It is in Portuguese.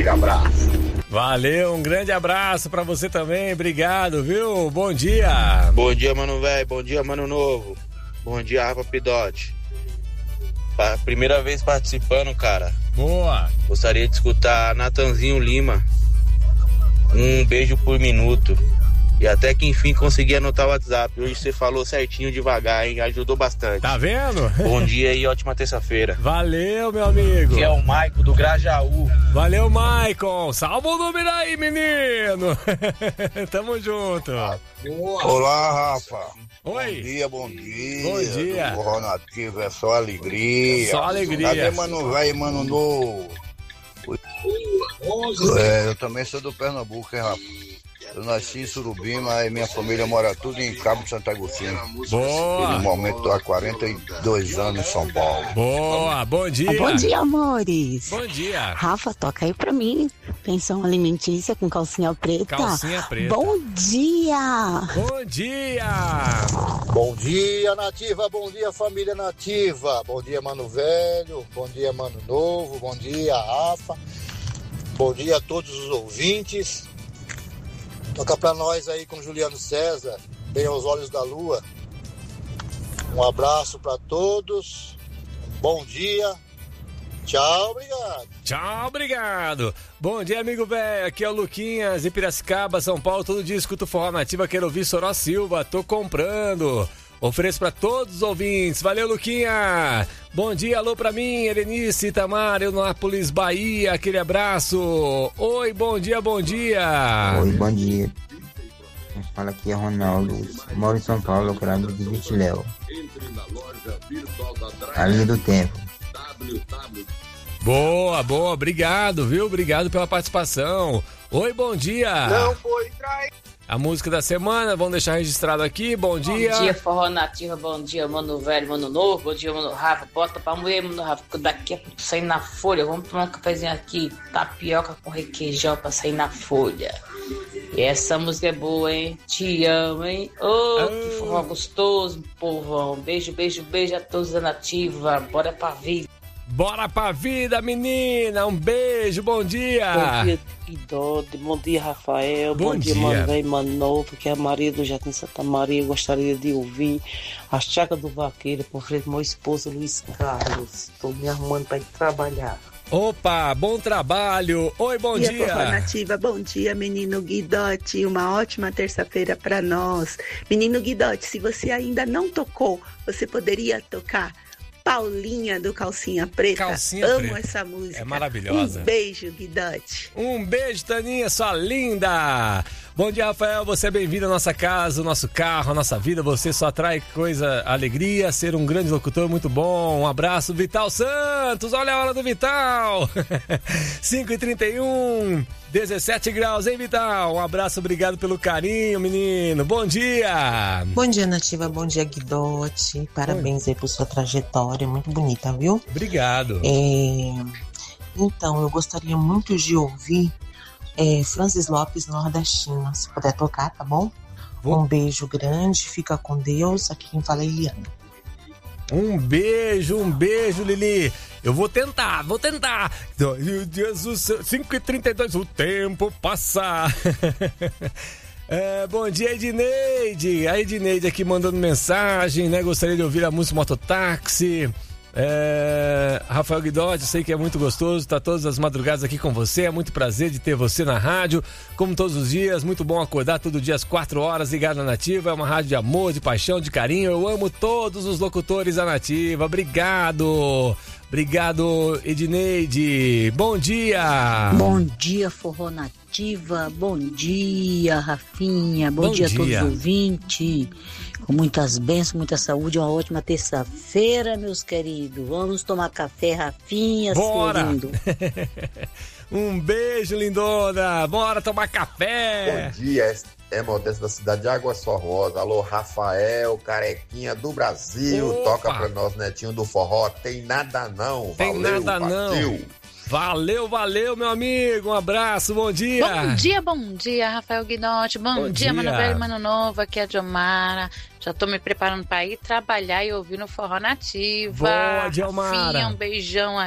Aquele abraço. Valeu, um grande abraço pra você também, obrigado, viu? Bom dia. Bom dia, mano velho, bom dia, mano novo. Bom dia, Rafa Pidote. Primeira vez participando, cara. Boa. Gostaria de escutar Natanzinho Lima. Um beijo por minuto. E até que enfim consegui anotar o WhatsApp. Hoje você falou certinho, devagar, hein? Ajudou bastante. Tá vendo? Bom dia e ótima terça-feira. Valeu, meu amigo. Que é o Maicon do Grajaú. Valeu, Maicon. Salva o número aí, menino. Tamo junto. Olá, Rafa. Oi. Bom dia. Bom dia. O Forró Nativo é só alegria. Só alegria. Cadê mano velho e mano novo? Eu também sou do Pernambuco, hein, Rafa? Eu nasci em Surubima e minha família mora tudo em Cabo de Santo Agostinho. Boa! E no momento estou há 42 anos em São Paulo. Boa! Bom dia! Bom dia, amores! Bom dia! Rafa, toca aí pra mim. Pensão alimentícia com calcinha preta. Calcinha preta. Bom dia! Bom dia! Bom dia, Nativa! Bom dia, família Nativa! Bom dia, mano velho! Bom dia, mano novo! Bom dia, Rafa! Bom dia a todos os ouvintes! Toca pra nós aí com Juliano César, Bem aos Olhos da Lua. Um abraço pra todos, bom dia, tchau, obrigado. Tchau, obrigado. Bom dia, amigo velho, aqui é o Luquinhas, em Piracicaba, São Paulo, todo dia escuto Forró Nativa, quero ouvir Soró Silva, tô comprando. Ofereço pra todos os ouvintes. Valeu, Luquinha. Bom dia, alô pra mim, Erenice, Itamar, Eunápolis, Bahia. Aquele abraço. Oi, bom dia, bom dia. Oi, bom dia. Quem fala aqui é Ronaldo. Moro em São Paulo, operado de Vitiléu. A linha do tempo. Boa, boa. Obrigado, viu? Obrigado pela participação. Oi, bom dia. Não foi traído. A música da semana, vamos deixar registrado aqui. Bom dia. Bom dia, Forró Nativa. Bom dia, mano velho, mano novo. Bom dia, mano Rafa. Bota pra mulher, mano Rafa. Daqui a pouco sair na folha. Vamos tomar um cafezinho aqui. Tapioca com requeijão pra sair na folha. E essa música é boa, hein? Te amo, hein? Que forró gostoso, povão. Beijo, beijo, beijo a todos da Nativa. Bora pra vida. Bora pra vida, menina. Um beijo, bom dia. Bom dia, Idode. Bom dia, Rafael. Bom dia, mano velho, mano novo, que é a Maria do Jardim Santa Maria. Eu gostaria de ouvir a Chaga do Vaqueiro por frente do meu esposo Luiz Carlos. Estou me arrumando para ir trabalhar. Opa, bom trabalho. Oi, bom dia. Forró Nativa, bom dia, menino Guidote. Uma ótima terça-feira para nós. Menino Guidote, se você ainda não tocou, você poderia tocar Paulinha do Calcinha Preta. Calcinha Amo Preta. essa música. É maravilhosa. Um beijo, Guidote. Um beijo, Taninha, sua linda. Bom dia, Rafael. Você é bem-vindo à nossa casa, ao nosso carro, à nossa vida. Você só traz alegria, ser um grande locutor, muito bom. Um abraço, Vital Santos. Olha a hora do Vital. 5h31, 17 graus, hein, Vital? Um abraço, obrigado pelo carinho, menino. Bom dia. Bom dia, Nativa. Bom dia, Guidote. Parabéns aí por sua trajetória, muito bonita, viu? Obrigado. Então, eu gostaria muito de ouvir Francis Lopes Nordestina. Se puder tocar, tá bom? Um beijo grande, fica com Deus. Aqui quem fala é Eliana. Um beijo, Lili. Eu vou tentar. Jesus, 5h32, o tempo passa. Bom dia, Edneide. A Edneide aqui mandando mensagem, né? Gostaria de ouvir a música Mototáxi. Rafael Guidotti, sei que é muito gostoso estar todas as madrugadas aqui com você, é muito prazer de ter você na rádio, como todos os dias, muito bom acordar todo dia às 4 horas, ligado na Nativa, é uma rádio de amor, de paixão, de carinho, eu amo todos os locutores da Nativa, obrigado, Edneide, bom dia. Bom dia, Forró Nativa, bom dia, Rafinha, bom dia a todos os ouvintes, com muitas bênçãos, muita saúde, uma ótima terça-feira, meus queridos. Vamos tomar café, Rafinha, bora. Seu lindo. Um beijo, lindona. Bora tomar café. Bom dia, é Modesto da cidade de Águas Forrosas. Alô, Rafael, carequinha do Brasil. Opa. Toca pra nós, netinho do forró. Tem nada não. Tem valeu, nada partiu. não. Valeu, meu amigo. Um abraço, bom dia. Bom dia, Rafael Guidotti. Bom dia, mano velho, mano novo. Aqui é a Diomara. Já tô me preparando pra ir trabalhar e ouvir no Forró Nativa. Boa, Diomara. Rafinha, um beijão